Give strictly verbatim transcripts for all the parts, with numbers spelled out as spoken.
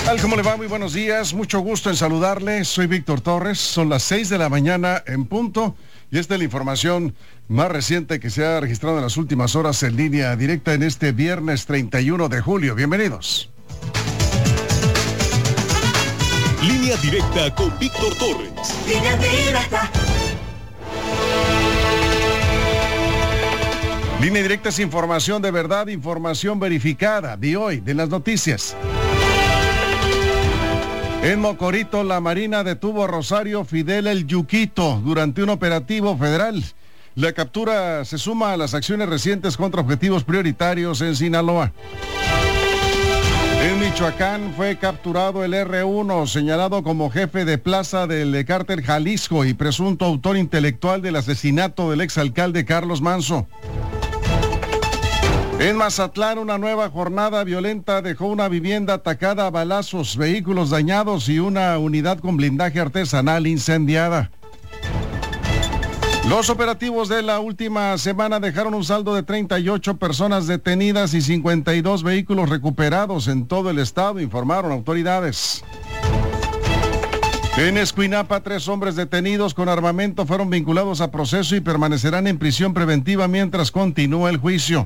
tal? ¿Cómo le va? Muy buenos días, mucho gusto en saludarle. Soy Víctor Torres, son las seis de la mañana en punto y esta es la información más reciente que se ha registrado en las últimas horas en línea directa en este viernes treinta y uno de julio. Bienvenidos. Línea directa con Víctor Torres. Línea directa. Línea directa es información de verdad, información verificada de hoy, de las noticias. En Mocorito, la Marina detuvo a Rosario Fidel el Yuquito durante un operativo federal. La captura se suma a las acciones recientes contra objetivos prioritarios en Sinaloa. En Michoacán fue capturado el erre uno, señalado como jefe de plaza del cártel Jalisco y presunto autor intelectual del asesinato del exalcalde Carlos Manso. En Mazatlán, una nueva jornada violenta dejó una vivienda atacada a balazos, vehículos dañados y una unidad con blindaje artesanal incendiada. Los operativos de la última semana dejaron un saldo de treinta y ocho personas detenidas y cincuenta y dos vehículos recuperados en todo el estado, informaron autoridades. En Escuinapa, tres hombres detenidos con armamento fueron vinculados a proceso y permanecerán en prisión preventiva mientras continúa el juicio.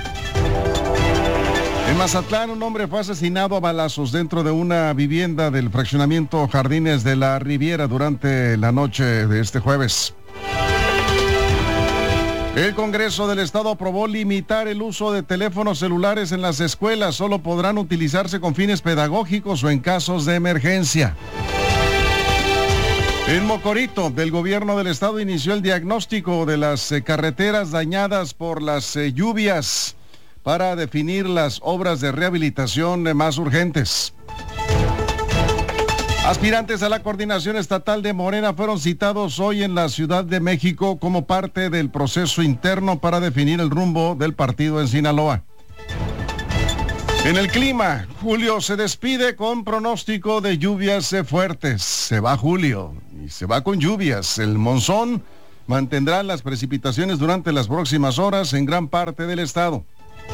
En Mazatlán, un hombre fue asesinado a balazos dentro de una vivienda del fraccionamiento Jardines de la Riviera durante la noche de este jueves. El Congreso del Estado aprobó limitar el uso de teléfonos celulares en las escuelas. Solo podrán utilizarse con fines pedagógicos o en casos de emergencia. En Mocorito, el gobierno del estado inició el diagnóstico de las eh, carreteras dañadas por las eh, lluvias para definir las obras de rehabilitación eh, más urgentes. Aspirantes a la coordinación estatal de Morena fueron citados hoy en la Ciudad de México como parte del proceso interno para definir el rumbo del partido en Sinaloa. En el clima, Julio se despide con pronóstico de lluvias fuertes. Se va Julio y se va con lluvias. El monzón mantendrá las precipitaciones durante las próximas horas en gran parte del estado.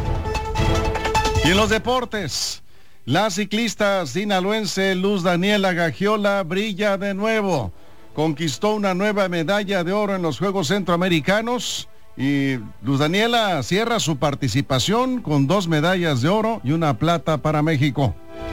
Y en los deportes, la ciclista sinaloense Luz Daniela Gagiola brilla de nuevo. Conquistó una nueva medalla de oro en los Juegos Centroamericanos. Y Luz Daniela cierra su participación con dos medallas de oro y una plata para México.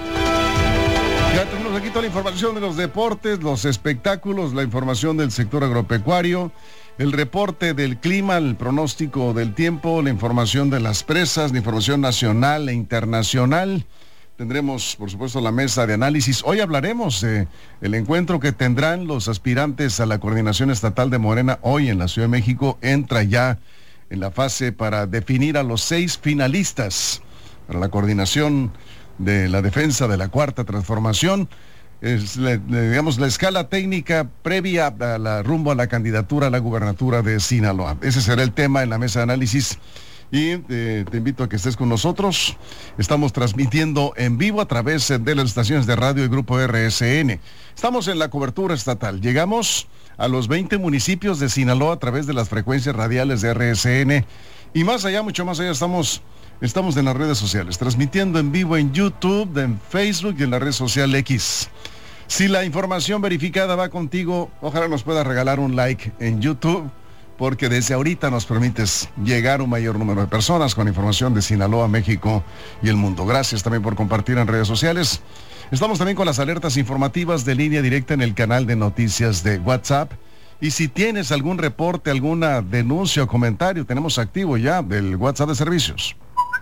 Ya tenemos aquí toda la información de los deportes, los espectáculos, la información del sector agropecuario, el reporte del clima, el pronóstico del tiempo, la información de las presas, la información nacional e internacional. Tendremos, por supuesto, la mesa de análisis. Hoy hablaremos de el encuentro que tendrán los aspirantes a la coordinación estatal de Morena hoy en la Ciudad de México. Entra ya en la fase para definir a los seis finalistas para la coordinación de la defensa de la Cuarta Transformación. Es, la, digamos, la escala técnica previa a la rumbo a la candidatura a la gubernatura de Sinaloa. Ese será el tema en la mesa de análisis. Y eh, te invito a que estés con nosotros. Estamos transmitiendo en vivo a través de las estaciones de radio y Grupo erre ese ene. Estamos en la cobertura estatal. Llegamos a los veinte municipios de Sinaloa a través de las frecuencias radiales de erre ese ene. Y más allá, mucho más allá, estamos, estamos en las redes sociales, transmitiendo en vivo en YouTube, en Facebook y en la red social X. Si la información verificada va contigo, ojalá nos pueda regalar un like en YouTube, porque desde ahorita nos permites llegar a un mayor número de personas con información de Sinaloa, México y el mundo. Gracias también por compartir en redes sociales. Estamos también con las alertas informativas de línea directa en el canal de noticias de WhatsApp. Y si tienes algún reporte, alguna denuncia o comentario, tenemos activo ya del WhatsApp de servicios.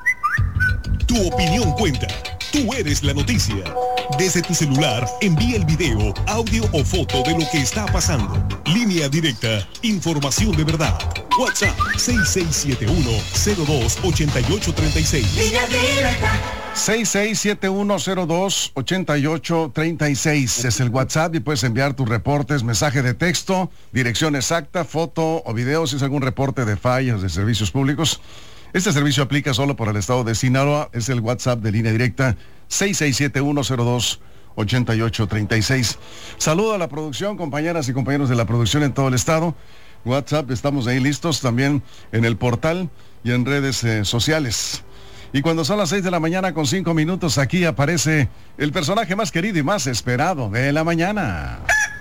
Tu opinión cuenta. Tú eres la noticia. Desde tu celular, envía el video, audio o foto de lo que está pasando. Línea directa, información de verdad. WhatsApp seis seis siete uno cero dos ocho ocho tres seis. Línea directa. seis seis siete uno cero dos ocho ocho tres seis es el WhatsApp y puedes enviar tus reportes, mensaje de texto, dirección exacta, foto o video si es algún reporte de fallas de servicios públicos. Este servicio aplica solo por el estado de Sinaloa. Es el WhatsApp de línea directa seis seis siete uno cero dos ocho ocho tres seis. Saludo a la producción, compañeras y compañeros de la producción en todo el estado. WhatsApp, estamos ahí listos también en el portal y en redes eh, sociales. Y cuando son las seis de la mañana con cinco minutos, aquí aparece el personaje más querido y más esperado de la mañana.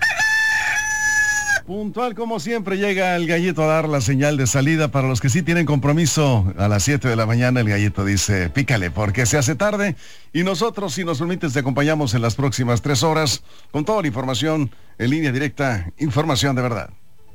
Puntual como siempre llega el gallito a dar la señal de salida. Para los que sí tienen compromiso, a las siete de la mañana el gallito dice, pícale porque se hace tarde. Y nosotros, si nos permites, te acompañamos en las próximas tres horas con toda la información en línea directa, información de verdad.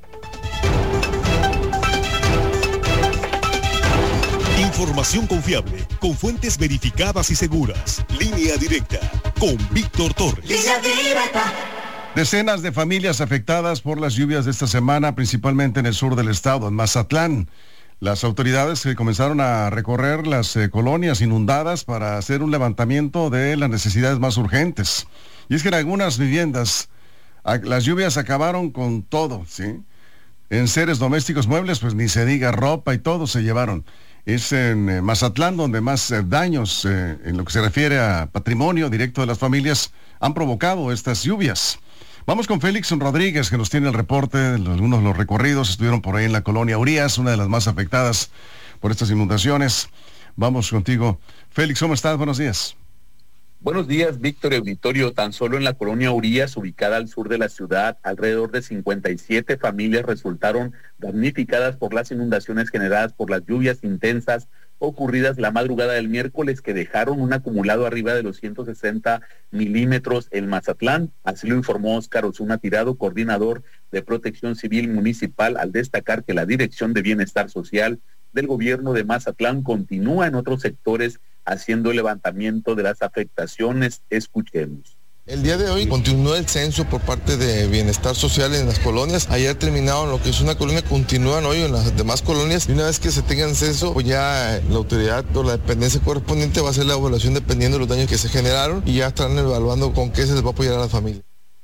Información confiable, con fuentes verificadas y seguras. Línea directa, con Víctor Torres. Línea directa. Decenas de familias afectadas por las lluvias de esta semana, principalmente en el sur del estado, en Mazatlán. Las autoridades eh, comenzaron a recorrer las eh, colonias inundadas para hacer un levantamiento de las necesidades más urgentes. Y es que en algunas viviendas a, las lluvias acabaron con todo, ¿sí? En seres domésticos, muebles, pues ni se diga, ropa y todo se llevaron. Es en eh, Mazatlán donde más eh, daños eh, en lo que se refiere a patrimonio directo de las familias han provocado estas lluvias. Vamos con Félix Rodríguez, que nos tiene el reporte de algunos de los recorridos. Estuvieron por ahí en la colonia Urias, una de las más afectadas por estas inundaciones. Vamos contigo. Félix, ¿cómo estás? Buenos días. Buenos días, Víctor y auditorio. Tan solo en la colonia Urias, ubicada al sur de la ciudad, alrededor de cincuenta y siete familias resultaron damnificadas por las inundaciones generadas por las lluvias intensas ocurridas la madrugada del miércoles, que dejaron un acumulado arriba de los ciento sesenta milímetros en Mazatlán. Así lo informó Óscar Osuna Tirado, coordinador de Protección Civil Municipal, al destacar que la Dirección de Bienestar Social del gobierno de Mazatlán continúa en otros sectores haciendo el levantamiento de las afectaciones. Escuchemos. El día de hoy continuó el censo por parte de Bienestar Social en las colonias. Ayer terminaron lo que es una colonia, continúan hoy en las demás colonias. Y una vez que se tengan censo, pues ya la autoridad o la dependencia correspondiente va a hacer la evaluación dependiendo de los daños que se generaron y ya están evaluando con qué se les va a apoyar a la familia.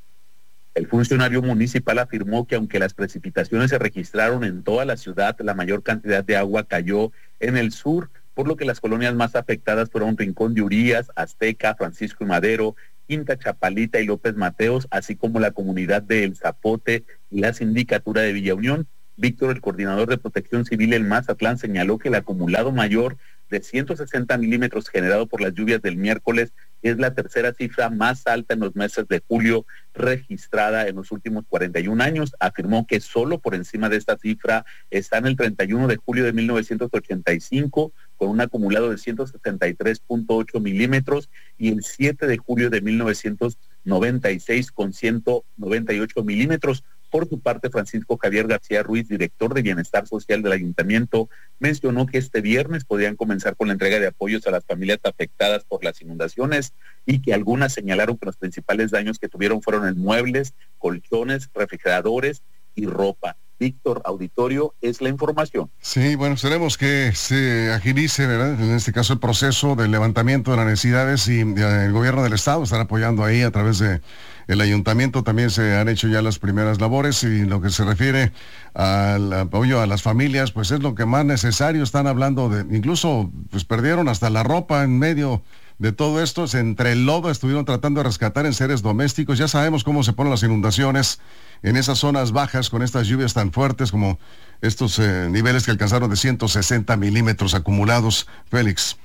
El funcionario municipal afirmó que aunque las precipitaciones se registraron en toda la ciudad, la mayor cantidad de agua cayó en el sur, por lo que las colonias más afectadas fueron Rincón de Urias, Azteca, Francisco y Madero, Quinta Chapalita y López Mateos, así como la comunidad de El Zapote y la sindicatura de Villa Unión. Víctor, el coordinador de Protección Civil en Mazatlán, señaló que el acumulado mayor de ciento sesenta milímetros generado por las lluvias del miércoles es la tercera cifra más alta en los meses de julio registrada en los últimos cuarenta y un años. Afirmó que solo por encima de esta cifra está en el treinta y uno de julio de mil novecientos ochenta y cinco, con un acumulado de ciento setenta y tres punto ocho milímetros, y el siete de julio de mil novecientos noventa y seis con ciento noventa y ocho milímetros. Por su parte, Francisco Javier García Ruiz, director de Bienestar Social del Ayuntamiento, mencionó que este viernes podrían comenzar con la entrega de apoyos a las familias afectadas por las inundaciones y que algunas señalaron que los principales daños que tuvieron fueron en muebles, colchones, refrigeradores y ropa. Víctor, auditorio, es la información. Sí, bueno, esperemos que se agilice, ¿verdad? En este caso el proceso del levantamiento de las necesidades, y el gobierno del estado estará apoyando ahí a través de el ayuntamiento. También se han hecho ya las primeras labores, y lo que se refiere al apoyo a las familias, pues es lo que más necesario. Están hablando de, incluso pues perdieron hasta la ropa en medio de todo esto. Entre el lodo estuvieron tratando de rescatar en seres domésticos. Ya sabemos cómo se ponen las inundaciones en esas zonas bajas con estas lluvias tan fuertes como estos eh, niveles que alcanzaron de ciento sesenta milímetros acumulados. Félix.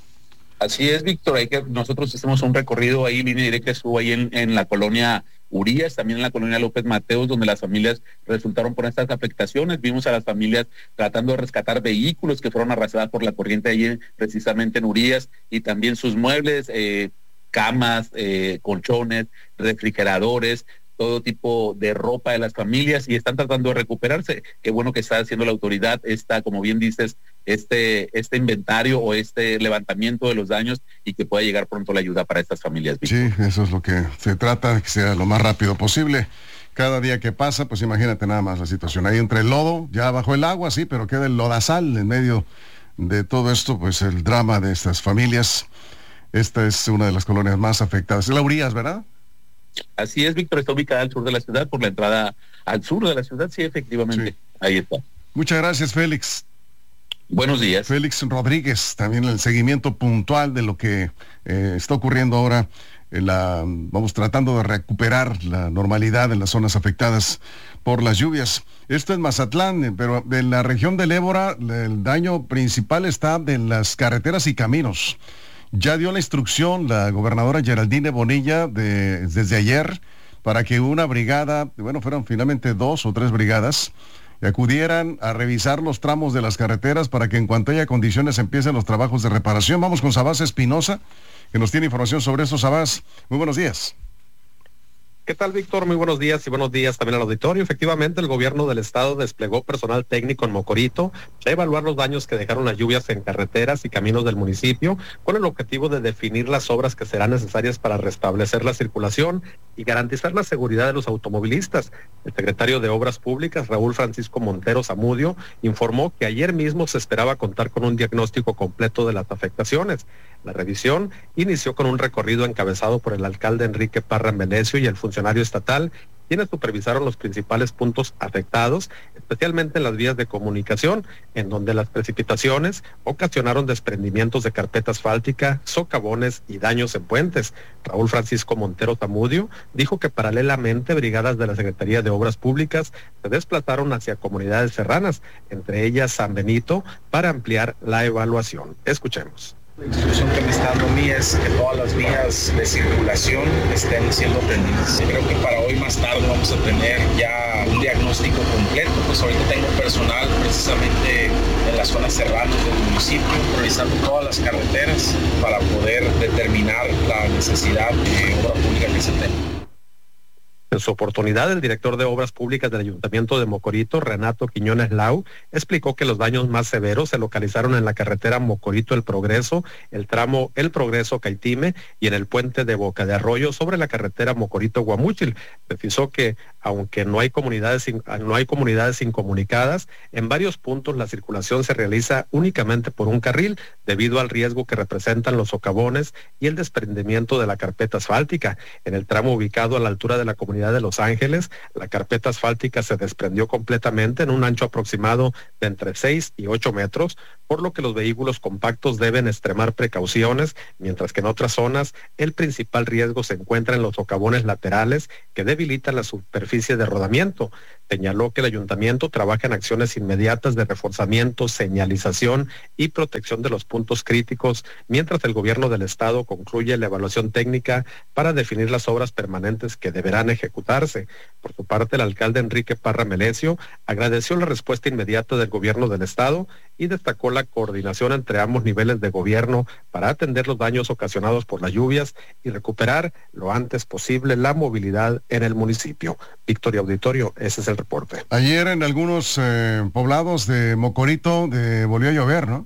Así es, Víctor. Hay que, nosotros hicimos un recorrido ahí, línea directa, estuvo ahí en, en la colonia Urias, también en la colonia López Mateos, donde las familias resultaron por estas afectaciones. Vimos a las familias tratando de rescatar vehículos que fueron arrasadas por la corriente allí precisamente en Urias, y también sus muebles, eh, camas, eh, colchones, refrigeradores, todo tipo de ropa de las familias, y están tratando de recuperarse. Qué bueno que está haciendo la autoridad esta, como bien dices, este este inventario o este levantamiento de los daños, y que pueda llegar pronto la ayuda para estas familias, Víctor. Sí, eso es lo que se trata, que sea lo más rápido posible. Cada día que pasa, pues imagínate nada más la situación. Ahí entre el lodo, ya bajo el agua, sí, pero queda el lodazal en medio de todo esto, pues el drama de estas familias. Esta es una de las colonias más afectadas. Es la Urias, ¿verdad? Así es, Víctor, está ubicada al sur de la ciudad, por la entrada al sur de la ciudad, sí, efectivamente, sí. Ahí está. Muchas gracias, Félix. Buenos días. Félix Rodríguez, también el seguimiento puntual de lo que eh, está ocurriendo ahora en la, vamos tratando de recuperar la normalidad en las zonas afectadas por las lluvias. Esto es Mazatlán, pero en la región del Ébora el daño principal está en las carreteras y caminos. Ya dio la instrucción la gobernadora Geraldine Bonilla de, desde ayer para que una brigada, bueno, fueron finalmente dos o tres brigadas, acudieran a revisar los tramos de las carreteras para que en cuanto haya condiciones empiecen los trabajos de reparación. Vamos con Sabás Espinosa, que nos tiene información sobre eso. Sabás, muy buenos días. ¿Qué tal, Víctor? Muy buenos días y buenos días también al auditorio. Efectivamente, el gobierno del estado desplegó personal técnico en Mocorito para evaluar los daños que dejaron las lluvias en carreteras y caminos del municipio, con el objetivo de definir las obras que serán necesarias para restablecer la circulación y garantizar la seguridad de los automovilistas. El secretario de Obras Públicas, Raúl Francisco Montero Zamudio, informó que ayer mismo se esperaba contar con un diagnóstico completo de las afectaciones. La revisión inició con un recorrido encabezado por el alcalde Enrique Parra Melesio y el funcionario estatal, quienes supervisaron los principales puntos afectados, especialmente en las vías de comunicación, en donde las precipitaciones ocasionaron desprendimientos de carpeta asfáltica, socavones y daños en puentes. Raúl Francisco Montero Zamudio dijo que paralelamente brigadas de la Secretaría de Obras Públicas se desplazaron hacia comunidades serranas, entre ellas San Benito, para ampliar la evaluación. Escuchemos. La instrucción que me está dando a mí es que todas las vías de circulación estén siendo atendidas. Creo que para hoy más tarde vamos a tener ya un diagnóstico completo. Pues ahorita tengo personal precisamente en las zonas serranas del municipio, revisando todas las carreteras para poder determinar la necesidad de obra pública que se tenga. En su oportunidad, el director de Obras Públicas del Ayuntamiento de Mocorito, Renato Quiñones Lau, explicó que los daños más severos se localizaron en la carretera Mocorito El Progreso, el tramo El Progreso Caitime y en el puente de Boca de Arroyo sobre la carretera Mocorito Guamúchil. Precisó que, aunque no hay comunidades, no hay comunidades incomunicadas, en varios puntos la circulación se realiza únicamente por un carril debido al riesgo que representan los socavones y el desprendimiento de la carpeta asfáltica. En el tramo ubicado a la altura de la comunidad de Los Ángeles, la carpeta asfáltica se desprendió completamente en un ancho aproximado de entre seis y ocho metros, por lo que los vehículos compactos deben extremar precauciones, mientras que en otras zonas el principal riesgo se encuentra en los socavones laterales que debilitan la superficie de rodamiento. Señaló que el ayuntamiento trabaja en acciones inmediatas de reforzamiento, señalización y protección de los puntos críticos, mientras el gobierno del estado concluye la evaluación técnica para definir las obras permanentes que deberán ejecutarse. Por su parte, el alcalde Enrique Parra Melesio agradeció la respuesta inmediata del gobierno del estado y destacó la coordinación entre ambos niveles de gobierno para atender los daños ocasionados por las lluvias y recuperar lo antes posible la movilidad en el municipio. Victoria Auditorio, ese es el reporte. Ayer en algunos eh, poblados de Mocorito de, volvió a llover, ¿no?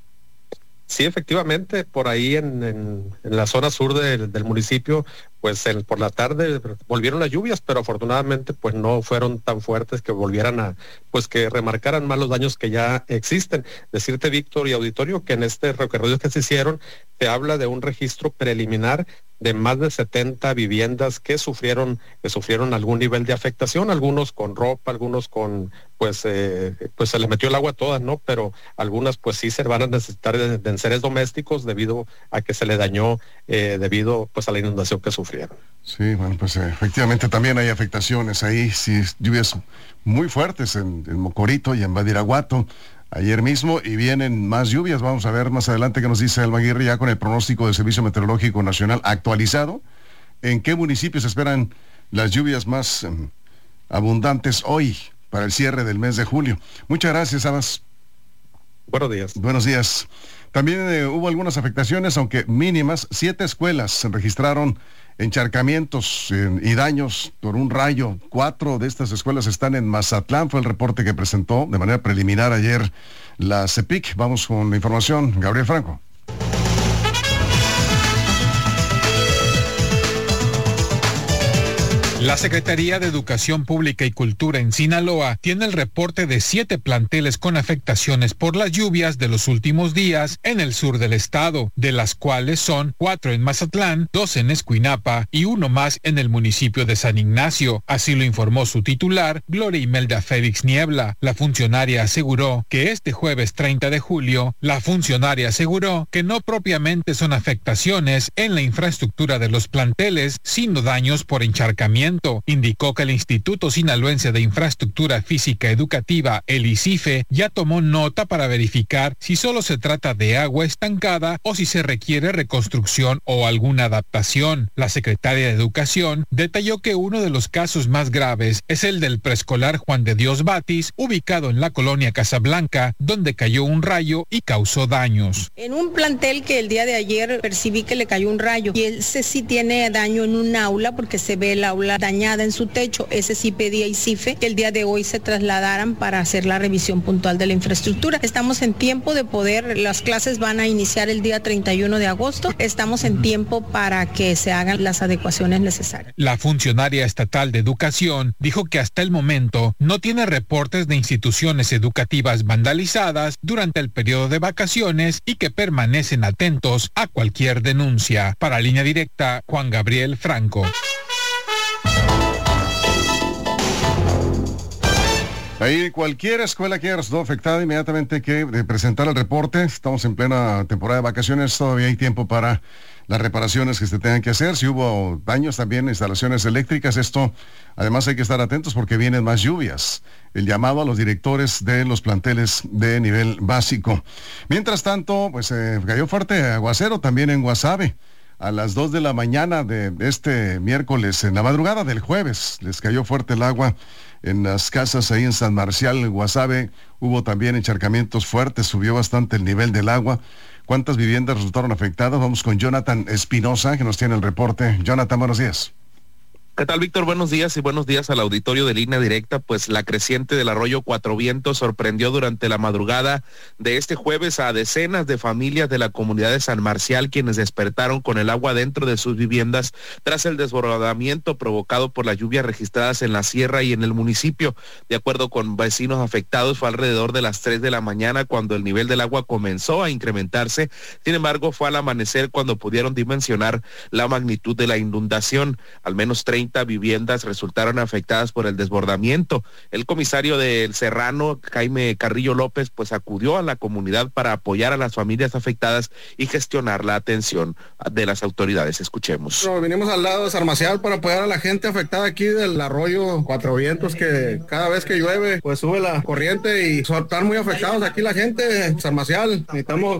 Sí, efectivamente, por ahí en, en, en la zona sur de, del municipio, pues el, por la tarde volvieron las lluvias, pero afortunadamente pues no fueron tan fuertes que volvieran a, pues que remarcaran más los daños que ya existen. Decirte, Víctor y auditorio, que en este recorrido que se hicieron, se habla de un registro preliminar de más de setenta viviendas que sufrieron que sufrieron algún nivel de afectación, algunos con ropa, algunos con, pues, eh, pues se les metió el agua a todas, ¿no? Pero algunas pues sí se van a necesitar de, de enseres domésticos debido a que se le dañó eh, debido pues a la inundación que sufrieron. Sí, bueno, pues eh, efectivamente también hay afectaciones ahí, sí, lluvias muy fuertes en, en Mocorito y en Badiraguato ayer mismo, y vienen más lluvias. Vamos a ver más adelante qué nos dice Alma Aguirre ya con el pronóstico del Servicio Meteorológico Nacional actualizado. ¿En qué municipios esperan las lluvias más eh, abundantes hoy para el cierre del mes de julio? Muchas gracias, Sabas. Buenos días. Buenos días. También eh, hubo algunas afectaciones, aunque mínimas. Siete escuelas se registraron encharcamientos eh, y daños por un rayo. Cuatro de estas escuelas están en Mazatlán, fue el reporte que presentó de manera preliminar ayer la CEPIC. Vamos con la información, Gabriel Franco. La Secretaría de Educación Pública y Cultura en Sinaloa tiene el reporte de siete planteles con afectaciones por las lluvias de los últimos días en el sur del estado, de las cuales son cuatro en Mazatlán, dos en Escuinapa y uno más en el municipio de San Ignacio. Así lo informó su titular, Gloria Imelda Félix Niebla. La funcionaria aseguró que este jueves treinta de julio, la funcionaria aseguró que no propiamente son afectaciones en la infraestructura de los planteles, sino daños por encharcamiento. Indicó que el Instituto Sinaloense de Infraestructura Física Educativa, el ICIFE, ya tomó nota para verificar si solo se trata de agua estancada o si se requiere reconstrucción o alguna adaptación. La secretaria de Educación detalló que uno de los casos más graves es el del preescolar Juan de Dios Batis, ubicado en la colonia Casablanca, donde cayó un rayo y causó daños. En un plantel que el día de ayer percibí que le cayó un rayo, y ese sí tiene daño en un aula porque se ve el aula dañada en su techo. Ese sí pedía ICIFE que el día de hoy se trasladaran para hacer la revisión puntual de la infraestructura. Estamos en tiempo de poder, las clases van a iniciar el día treinta y uno de agosto, estamos en tiempo para que se hagan las adecuaciones necesarias. La funcionaria estatal de Educación dijo que hasta el momento no tiene reportes de instituciones educativas vandalizadas durante el periodo de vacaciones y que permanecen atentos a cualquier denuncia. Para Línea Directa, Juan Gabriel Franco. Ahí cualquier escuela que haya resultado afectada, inmediatamente hay que presentar el reporte. Estamos en plena temporada de vacaciones, todavía hay tiempo para las reparaciones que se tengan que hacer. Si hubo daños también, instalaciones eléctricas, esto además hay que estar atentos porque vienen más lluvias. El llamado a los directores de los planteles de nivel básico. Mientras tanto, pues eh, cayó fuerte aguacero también en Guasave. A las dos de la mañana de este miércoles, en la madrugada del jueves, les cayó fuerte el agua en las casas ahí en San Marcial, Guasave. Hubo también encharcamientos fuertes, subió bastante el nivel del agua. ¿Cuántas viviendas resultaron afectadas? Vamos con Jonathan Espinosa, que nos tiene el reporte. Jonathan, buenos días. ¿Qué tal, Víctor? Buenos días y buenos días al auditorio de Línea Directa. Pues la creciente del arroyo Cuatro Vientos sorprendió durante la madrugada de este jueves a decenas de familias de la comunidad de San Marcial, quienes despertaron con el agua dentro de sus viviendas tras el desbordamiento provocado por las lluvias registradas en la sierra y en el municipio. De acuerdo con vecinos afectados, fue alrededor de las tres de la mañana cuando el nivel del agua comenzó a incrementarse. Sin embargo, fue al amanecer cuando pudieron dimensionar la magnitud de la inundación. Al menos treinta viviendas resultaron afectadas por el desbordamiento. El comisario del Serrano, Jaime Carrillo López, pues acudió a la comunidad para apoyar a las familias afectadas y gestionar la atención de las autoridades. Escuchemos. Pero vinimos al lado de San Marcial para apoyar a la gente afectada aquí del arroyo Cuatro Vientos, que cada vez que llueve pues sube la corriente y están muy afectados aquí la gente de San Marcial. Necesitamos